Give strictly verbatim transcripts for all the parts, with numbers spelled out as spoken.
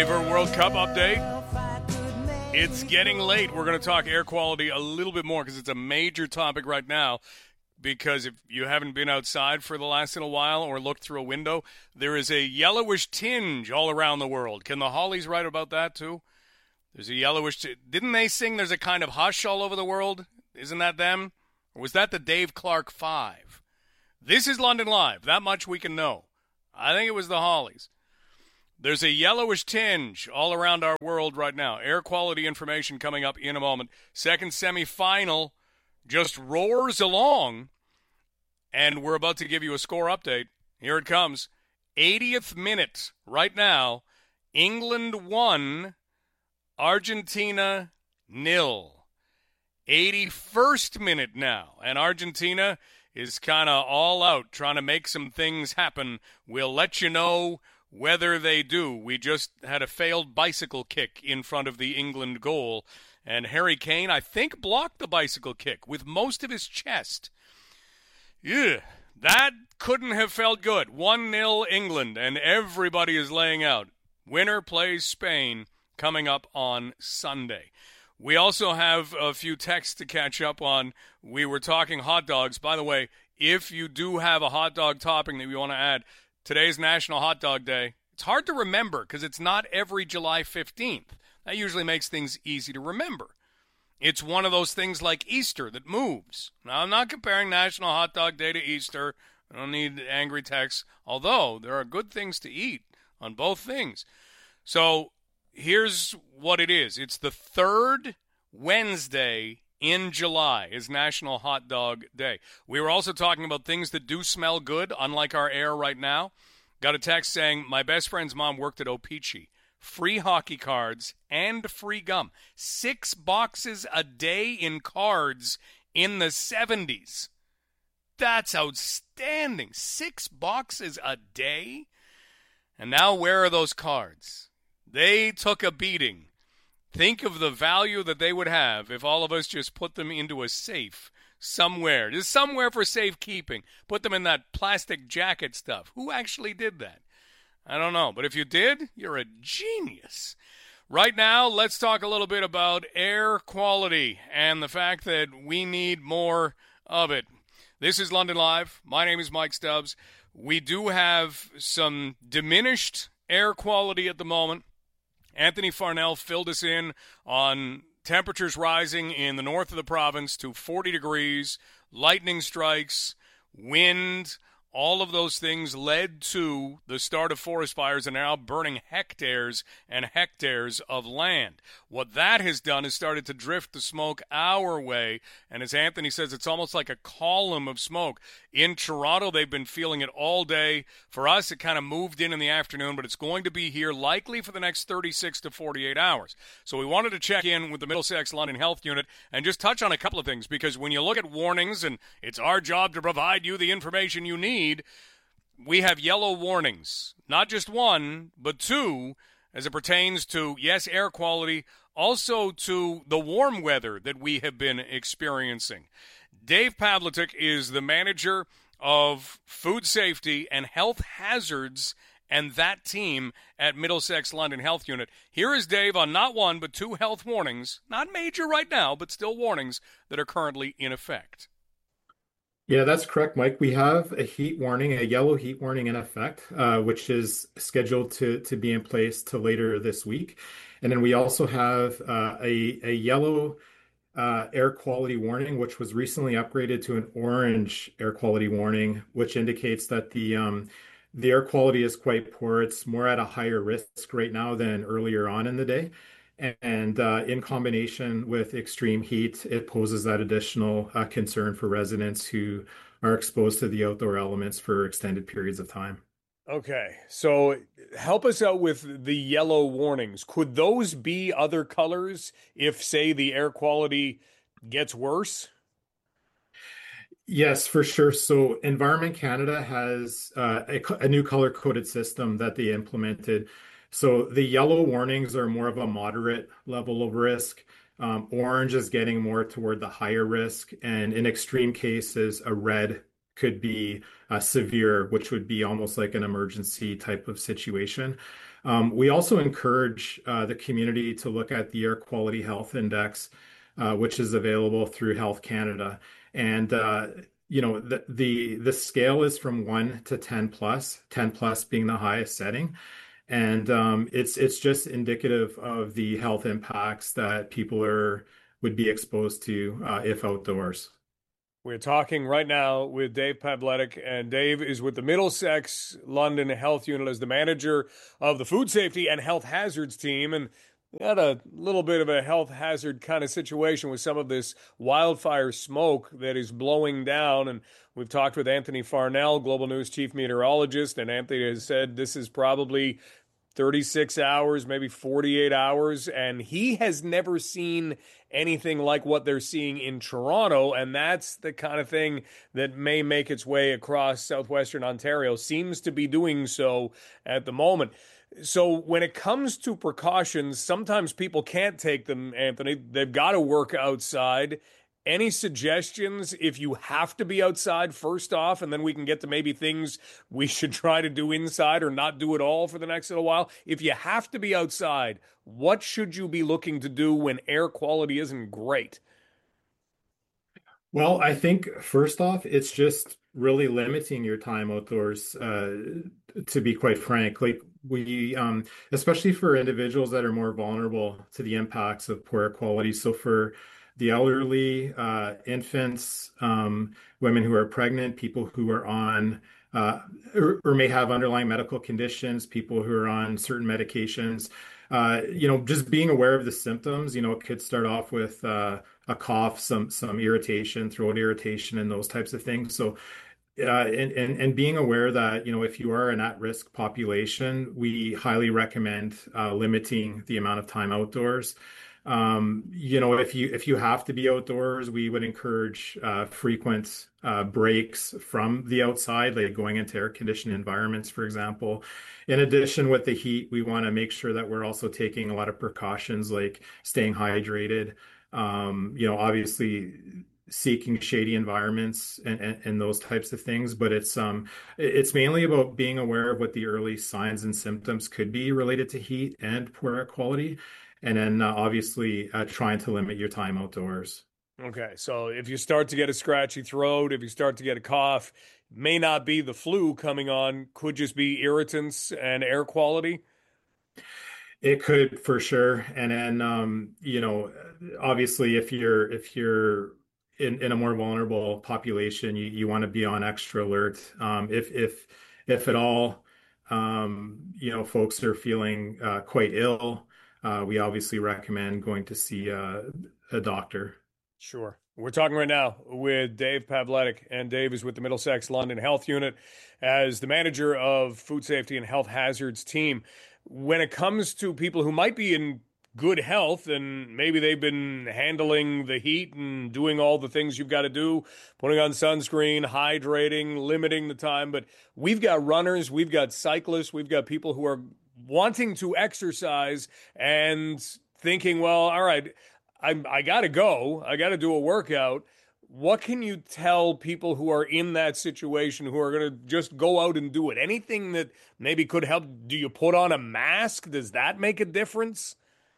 Favor World Cup update. It's getting late. We're going to talk air quality a little bit more because it's a major topic right now. Because if you haven't been outside for the last little while or looked through a window, there is a yellowish tinge all around the world. Can the Hollies write about that too? There's a yellowish t- Didn't they sing there's a kind of hush all over the world? Isn't that them? Or was that the Dave Clark Five? This is London Live. That much we can know. I think it was the Hollies. There's a yellowish tinge all around our world right now. Air quality information coming up in a moment. Second semifinal just roars along, and we're about to give you a score update. Here it comes. eightieth minute right now. England one, Argentina nil. eighty-first minute now, and Argentina is kind of all out trying to make some things happen. We'll let you know whether they do. We just had a failed bicycle kick in front of the England goal, and Harry Kane, I think, blocked the bicycle kick with most of his chest. Yeah, that couldn't have felt good. one nil England, and everybody is laying out. Winner plays Spain coming up on Sunday. We also have a few texts to catch up on. We were talking hot dogs. By the way, if you do have a hot dog topping that you want to add, today's National Hot Dog Day. It's hard to remember because it's not every July fifteenth. That usually makes things easy to remember. It's one of those things like Easter that moves. Now, I'm not comparing National Hot Dog Day to Easter. I don't need angry texts, although there are good things to eat on both things. So here's what it is. It's the third Wednesday in July is National Hot Dog Day. We were also talking about things that do smell good, unlike our air right now. Got a text saying, my best friend's mom worked at O-Pee-Chee. Free hockey cards and free gum. Six boxes a day in cards in the seventies. That's outstanding. Six boxes a day? And now where are those cards? They took a beating. Think of the value that they would have if all of us just put them into a safe somewhere. Just somewhere for safekeeping. Put them in that plastic jacket stuff. Who actually did that? I don't know. But if you did, you're a genius. Right now, let's talk a little bit about air quality and the fact that we need more of it. This is London Live. My name is Mike Stubbs. We do have some diminished air quality at the moment. Anthony Farnell filled us in on temperatures rising in the north of the province to forty degrees, lightning strikes, wind. All of those things led to the start of forest fires and now burning hectares and hectares of land. What that has done is started to drift the smoke our way, and as Anthony says, it's almost like a column of smoke. In Toronto, they've been feeling it all day. For us, it kind of moved in in the afternoon, but it's going to be here likely for the next thirty-six to forty-eight hours. So we wanted to check in with the Middlesex London Health Unit and just touch on a couple of things, because when you look at warnings, and it's our job to provide you the information you need, we have yellow warnings, not just one, but two, as it pertains to, yes, air quality, also to the warm weather that we have been experiencing. Dave Pavletic is the manager of food safety and health hazards and that team at Middlesex London Health Unit. Here is Dave on not one, but two health warnings, not major right now, but still warnings that are currently in effect. Yeah, that's correct, Mike. We have a heat warning, a yellow heat warning in effect, uh, which is scheduled to, to be in place till later this week. And then we also have uh, a, a yellow uh, air quality warning, which was recently upgraded to an orange air quality warning, which indicates that the um, the air quality is quite poor. It's more at a higher risk right now than earlier on in the day. And uh, in combination with extreme heat, it poses that additional uh, concern for residents who are exposed to the outdoor elements for extended periods of time. Okay, so help us out with the yellow warnings. Could those be other colors if, say, the air quality gets worse? Yes, for sure. So Environment Canada has uh, a, a new color-coded system that they implemented. So the yellow warnings are more of a moderate level of risk. Um, orange is getting more toward the higher risk. And in extreme cases, a red could be uh, severe, which would be almost like an emergency type of situation. Um, we also encourage uh, the community to look at the Air Quality Health Index, uh, which is available through Health Canada. And uh, you know, the, the the scale is from one to ten plus, ten plus being the highest setting. And um, it's it's just indicative of the health impacts that people are would be exposed to uh, if outdoors. We're talking right now with Dave Pavletic, and Dave is with the Middlesex London Health Unit as the manager of the Food Safety and Health Hazards team. And we had a little bit of a health hazard kind of situation with some of this wildfire smoke that is blowing down. And we've talked with Anthony Farnell, Global News chief meteorologist, and Anthony has said this is probably thirty-six hours, maybe forty-eight hours, and he has never seen anything like what they're seeing in Toronto, and that's the kind of thing that may make its way across southwestern Ontario, seems to be doing so at the moment. So when it comes to precautions, sometimes people can't take them, Anthony. They've got to work outside. Any suggestions if you have to be outside first off, and then we can get to maybe things we should try to do inside or not do at all for the next little while? If you have to be outside, what should you be looking to do when air quality isn't great? Well, I think first off, it's just really limiting your time outdoors, uh, to be quite frank. Like we, um, especially for individuals that are more vulnerable to the impacts of poor air quality. So for the elderly, uh, infants, um, women who are pregnant, people who are on uh, or, or may have underlying medical conditions, people who are on certain medications, uh, you know, just being aware of the symptoms. You know, it could start off with uh, a cough, some some irritation, throat irritation, and those types of things. So, uh, and, and and being aware that, you know, if you are an at-risk population, we highly recommend uh, limiting the amount of time outdoors. Um, you know, if you if you have to be outdoors, we would encourage uh, frequent uh, breaks from the outside, like going into air-conditioned environments, for example. In addition, with the heat, we want to make sure that we're also taking a lot of precautions, like staying hydrated. Um, you know, obviously seeking shady environments and, and, and those types of things. But it's um it's mainly about being aware of what the early signs and symptoms could be related to heat and poor air quality, and then uh, obviously uh, trying to limit your time outdoors. Okay, so if you start to get a scratchy throat, if you start to get a cough, may not be the flu coming on, could just be irritants and air quality. It could for sure. And then um, you know, obviously if you're if you're in, in a more vulnerable population, you, you want to be on extra alert. Um, if if if at all, um, you know, folks are feeling uh, quite ill, uh, we obviously recommend going to see uh, a doctor. Sure. We're talking right now with Dave Pavletic, and Dave is with the Middlesex London Health Unit as the manager of Food Safety and Health Hazards team. When it comes to people who might be in good health and maybe they've been handling the heat and doing all the things you've got to do, putting on sunscreen, hydrating, limiting the time, but we've got runners, we've got cyclists, we've got people who are wanting to exercise and thinking, well, all right, I I got to go. I got to do a workout. What can you tell people who are in that situation who are going to just go out and do it? Anything that maybe could help? Do you put on a mask? Does that make a difference?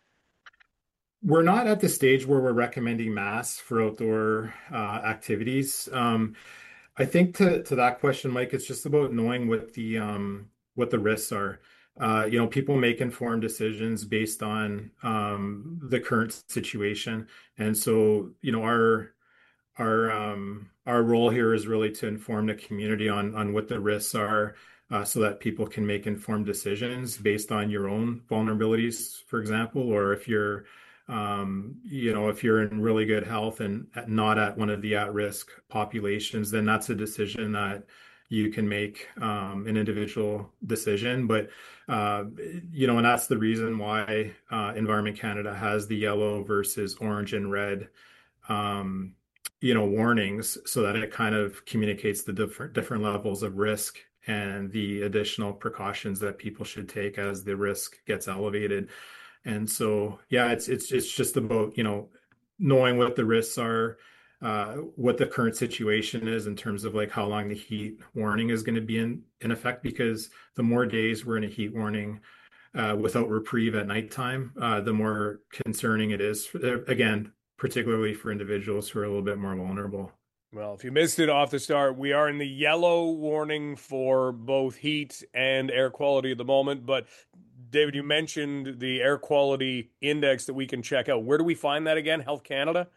We're not at the stage where we're recommending masks for outdoor uh, activities. Um, I think to to that question, Mike, it's just about knowing what the um, what the risks are. Uh, you know, people make informed decisions based on um, the current situation, and so you know our our um, our role here is really to inform the community on on what the risks are, uh, so that people can make informed decisions based on your own vulnerabilities, for example, or if you're um, you know, if you're in really good health and not at one of the at-risk populations, then that's a decision that you can make, um, an individual decision. But uh, you know, and that's the reason why uh, Environment Canada has the yellow versus orange and red um, you know, warnings, so that it kind of communicates the different different levels of risk and the additional precautions that people should take as the risk gets elevated. And so, yeah, it's it's it's just about, you know, knowing what the risks are, uh, what the current situation is in terms of like how long the heat warning is going to be in in effect, because the more days we're in a heat warning, uh, without reprieve at nighttime, uh, the more concerning it is, for, again, particularly for individuals who are a little bit more vulnerable. Well, if you missed it off the start, we are in the yellow warning for both heat and air quality at the moment. But David, you mentioned the air quality index that we can check out. Where do we find that again? Health Canada?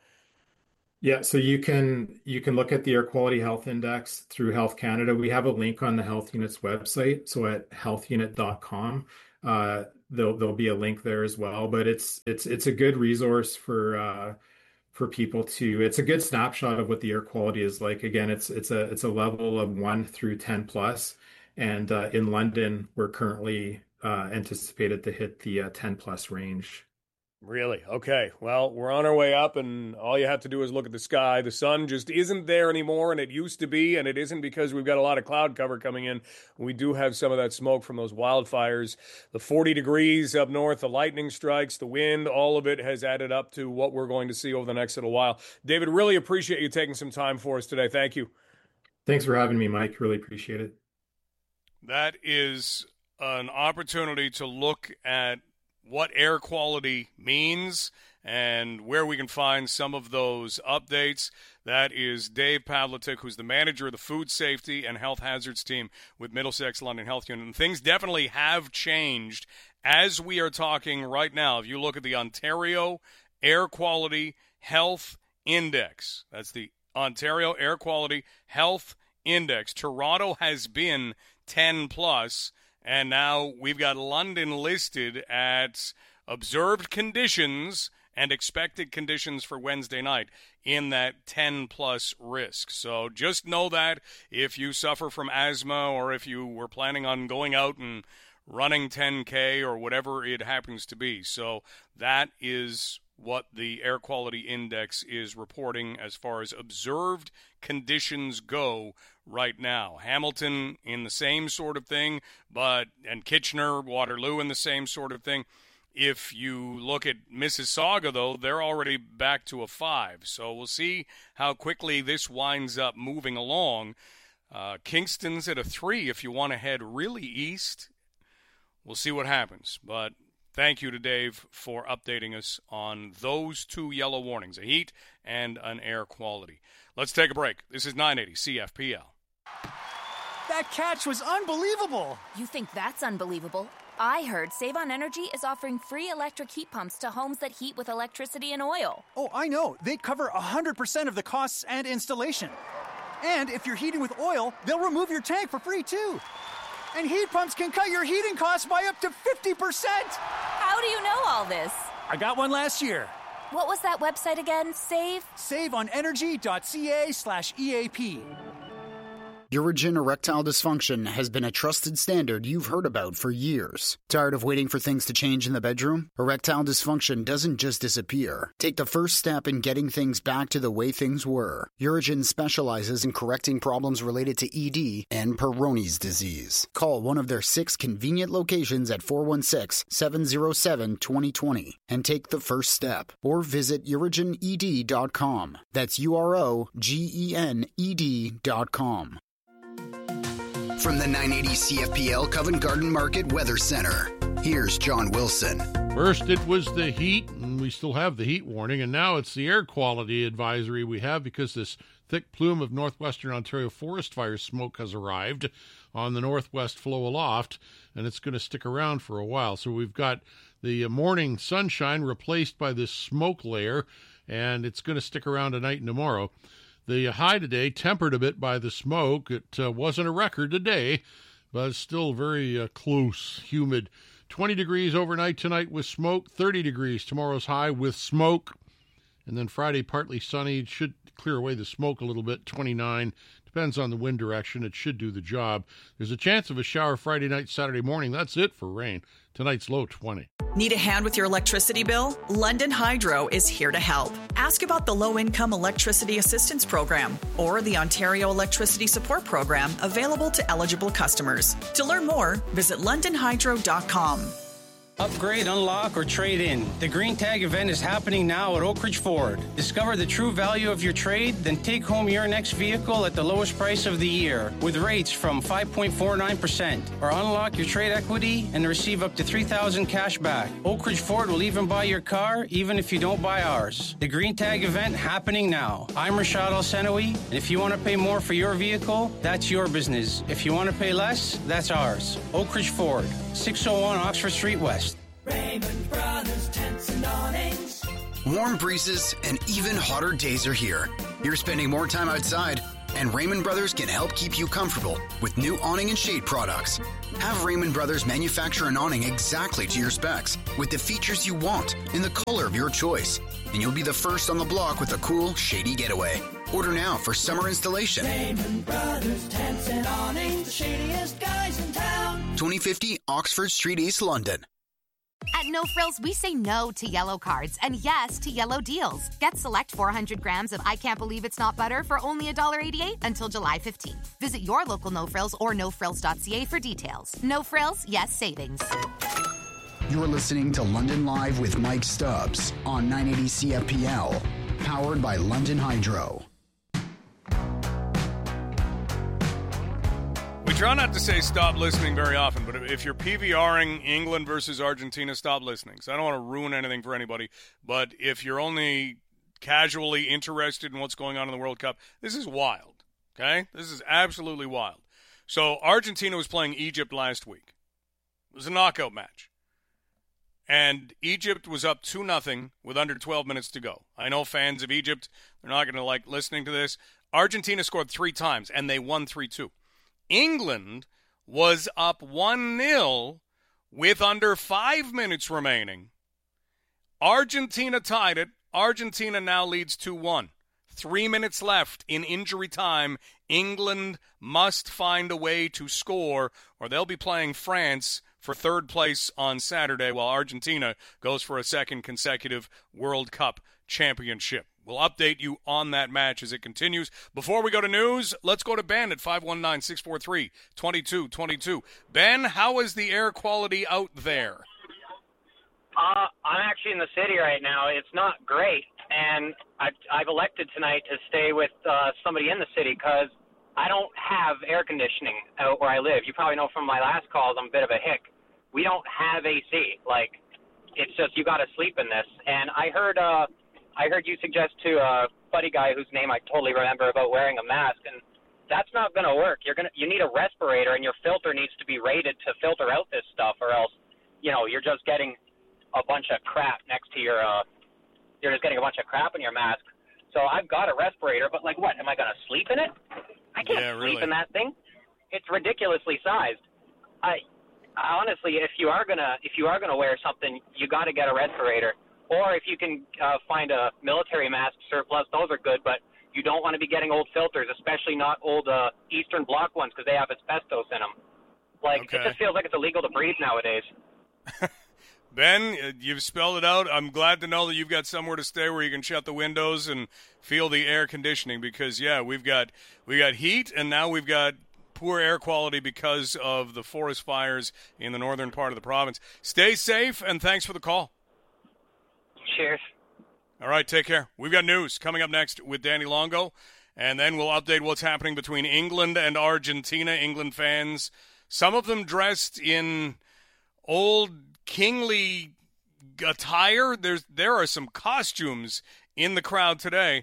Yeah, so you can you can look at the Air Quality Health Index through Health Canada. We have a link on the Health Unit's website, so at health unit dot com, uh, there'll there'll be a link there as well. But it's it's it's a good resource for uh, for people to. It's a good snapshot of what the air quality is like. Again, it's it's a it's a level of one through ten plus, and uh, in London, we're currently uh, anticipated to hit the uh, ten plus range. Really? Okay. Well, we're on our way up, and all you have to do is look at the sky. The sun just isn't there anymore, and it used to be, and it isn't because we've got a lot of cloud cover coming in. We do have some of that smoke from those wildfires. The forty degrees up north, the lightning strikes, the wind, all of it has added up to what we're going to see over the next little while. David, really appreciate you taking some time for us today. Thank you. Thanks for having me, Mike. Really appreciate it. That is an opportunity to look at what air quality means and where we can find some of those updates. That is Dave Pavletic, who's the manager of the Food Safety and Health Hazards team with Middlesex London Health Unit. And things definitely have changed as we are talking right now. If you look at the Ontario Air Quality Health Index, that's the Ontario Air Quality Health Index. Toronto has been ten plus. And now we've got London listed at observed conditions and expected conditions for Wednesday night in that ten plus risk. So just know that if you suffer from asthma or if you were planning on going out and running ten K or whatever it happens to be. So that is what the air quality index is reporting as far as observed conditions go right now. Hamilton in the same sort of thing, but and Kitchener, Waterloo in the same sort of thing. If you look at Mississauga, though, they're already back to a five. So we'll see how quickly this winds up moving along. Uh, Kingston's at a three if you want to head really east. We'll see what happens, but thank you to Dave for updating us on those two yellow warnings, a heat and an air quality. Let's take a break. This is nine eighty C F P L. That catch was unbelievable. You think that's unbelievable? I heard Save On Energy is offering free electric heat pumps to homes that heat with electricity and oil. Oh, I know. They cover one hundred percent of the costs and installation. And if you're heating with oil, they'll remove your tank for free, too. And heat pumps can cut your heating costs by up to fifty percent. How do you know all this? I got one last year. What was that website again? Save? saveonenergy.ca slash EAP. Urigen Erectile Dysfunction has been a trusted standard you've heard about for years. Tired of waiting for things to change in the bedroom? Erectile dysfunction doesn't just disappear. Take the first step in getting things back to the way things were. Urigen specializes in correcting problems related to E D and Peyronie's disease. Call one of their six convenient locations at four one six, seven zero seven, two zero two zero and take the first step. Or visit urigen e d dot com. That's U R O G E N E D dot com. From the nine eighty C F P L Covent Garden Market Weather Center, here's John Wilson. First it was the heat, and we still have the heat warning, and now it's the air quality advisory we have because this thick plume of northwestern Ontario forest fire smoke has arrived on the northwest flow aloft, and it's going to stick around for a while. So we've got the morning sunshine replaced by this smoke layer, and it's going to stick around tonight and tomorrow. The high today, tempered a bit by the smoke. It uh, wasn't a record today, but still very uh, close, humid. twenty degrees overnight tonight with smoke, thirty degrees tomorrow's high with smoke. And then Friday, partly sunny. It should clear away the smoke a little bit, twenty-nine. Depends on the wind direction. It should do the job. There's a chance of a shower Friday night, Saturday morning. That's it for rain. Tonight's low, twenty. Need a hand with your electricity bill? London Hydro is here to help. Ask about the Low-Income Electricity Assistance Program or the Ontario Electricity Support Program available to eligible customers. To learn more, visit london hydro dot com. Upgrade, unlock, or trade in. The Green Tag event is happening now at Oak Ridge Ford. Discover the true value of your trade, then take home your next vehicle at the lowest price of the year with rates from five point four nine percent. Or unlock your trade equity and receive up to three thousand dollars cash back. Oak Ridge Ford will even buy your car, even if you don't buy ours. The Green Tag event happening now. I'm Rashad El-Senoui, and if you want to pay more for your vehicle, that's your business. If you want to pay less, that's ours. Oak Ridge Ford, six oh one Oxford Street West. Raymond Brothers Tents and Awnings. Warm breezes and even hotter days are here. You're spending more time outside, and Raymond Brothers can help keep you comfortable with new awning and shade products. Have Raymond Brothers manufacture an awning exactly to your specs with the features you want in the color of your choice. And you'll be the first on the block with a cool, shady getaway. Order now for summer installation. Raymond Brothers Tents and Awnings, the shadiest guys in town. twenty fifty Oxford Street, East London. At No Frills, we say no to yellow cards and yes to yellow deals. Get select four hundred grams of I Can't Believe It's Not Butter for only one dollar eighty-eight until July fifteenth. Visit your local No Frills or no frills dot c a for details. No Frills, yes savings. You're listening to London Live with Mike Stubbs on nine eighty C F P L, powered by London Hydro. We try not to say stop listening very often, but if you're PVRing England versus Argentina, stop listening. So I don't want to ruin anything for anybody, but if you're only casually interested in what's going on in the World Cup, this is wild, okay? This is absolutely wild. So Argentina was playing Egypt last week. It was a knockout match. And Egypt was up two nothing with under twelve minutes to go. I know fans of Egypt, they're not going to like listening to this. Argentina scored three times, and they won three two. England was up one nil with under five minutes remaining. Argentina tied it. Argentina now leads two one. Three minutes left in injury time. England must find a way to score, or they'll be playing France for third place on Saturday, while Argentina goes for a second consecutive World Cup championship. We'll update you on that match as it continues. Before we go to news, let's go to Ben at five one nine, six four three, two two two two. Ben, how is the air quality out there? Uh, I'm actually in the city right now. It's not great, and I've, I've elected tonight to stay with uh, somebody in the city because I don't have air conditioning out where I live. You probably know from my last calls I'm a bit of a hick. We don't have A C. Like, it's just you got to sleep in this. And I heard uh, – I heard you suggest to a buddy guy whose name I totally remember about wearing a mask, and that's not going to work. You're gonna, you need a respirator, and your filter needs to be rated to filter out this stuff, or else, you know, you're just getting a bunch of crap next to your, uh, you're just getting a bunch of crap in your mask. So I've got a respirator, but like what, am I going to sleep in it? I can't yeah, sleep really. in that thing. It's ridiculously sized. I, I honestly, if you are gonna, if you are gonna wear something, you got to get a respirator. Or if you can uh, find a military mask surplus, those are good, but you don't want to be getting old filters, especially not old uh, Eastern Bloc ones because they have asbestos in them. Like, okay. It just feels like it's illegal to breathe nowadays. Ben, you've spelled it out. I'm glad to know that you've got somewhere to stay where you can shut the windows and feel the air conditioning because, yeah, we've got we got heat, and now we've got poor air quality because of the forest fires in the northern part of the province. Stay safe, and thanks for the call. Cheers. All right, take care. We've got news coming up next with Danny Longo, and then we'll update what's happening between England and Argentina. England fans, some of them dressed in old kingly attire. There's there are some costumes in the crowd today.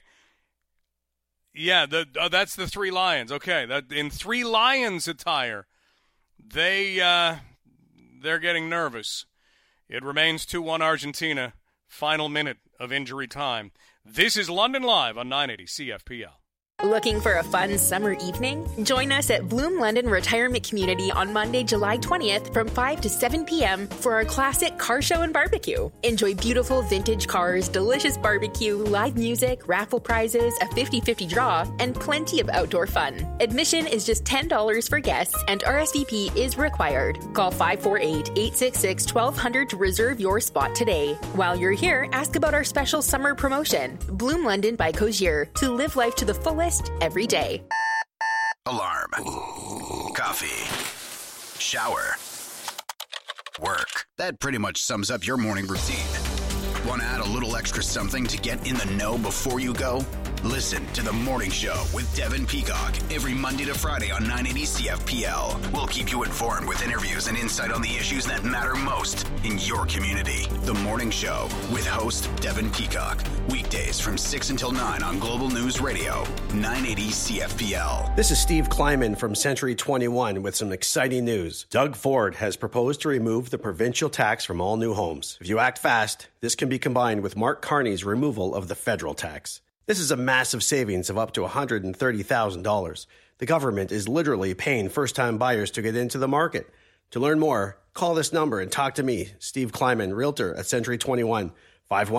Yeah, the uh, that's the Three Lions. Okay, that in Three Lions attire, they uh, they're getting nervous. It remains two one Argentina. Final minute of injury time. This is London Live on nine eighty C F P L. Looking for a fun summer evening? Join us at Bloom London Retirement Community on Monday, July twentieth from five to seven p.m. for our classic car show and barbecue. Enjoy beautiful vintage cars, delicious barbecue, live music, raffle prizes, a fifty-fifty draw, and plenty of outdoor fun. Admission is just ten dollars for guests and R S V P is required. Call five four eight, eight six six, one two zero zero to reserve your spot today. While you're here, ask about our special summer promotion. Bloom London by Cozier, to live life to the fullest every day. Alarm. Coffee. Shower. work. That pretty much sums up your morning routine. Want to add a little extra something to get in the know before you go? Listen to The Morning Show with Devin Peacock every Monday to Friday on nine eighty C F P L. We'll keep you informed with interviews and insight on the issues that matter most in your community. The Morning Show with host Devin Peacock. Weekdays from six until nine on Global News Radio, nine eighty C F P L. This is Steve Kleiman from Century twenty-one with some exciting news. Doug Ford has proposed to remove the provincial tax from all new homes. If you act fast, this can be combined with Mark Carney's removal of the federal tax. This is a massive savings of up to one hundred thirty thousand dollars. The government is literally paying first-time buyers to get into the market. To learn more, call this number and talk to me, Steve Kleiman, Realtor at Century twenty-one, five one